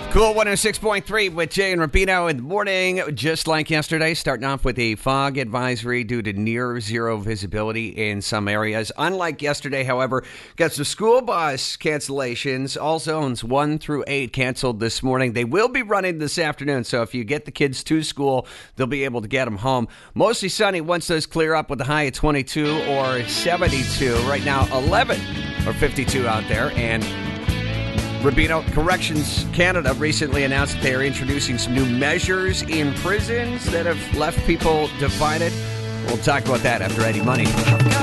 Cool 106.3 with Jay and Rapino in the morning. Just like yesterday, starting off with a fog advisory due to near zero visibility in some areas. Unlike yesterday, however, got some school bus cancellations. All zones 1 through 8 canceled this morning. They will be running this afternoon, so if you get the kids to school, they'll be able to get them home. Mostly sunny once those clear up with a high of 22 or 72. Right now, 11 or 52 out there, and Rubino Corrections Canada recently announced that they are introducing some new measures in prisons that have left people divided. We'll talk about that after Eddie Money.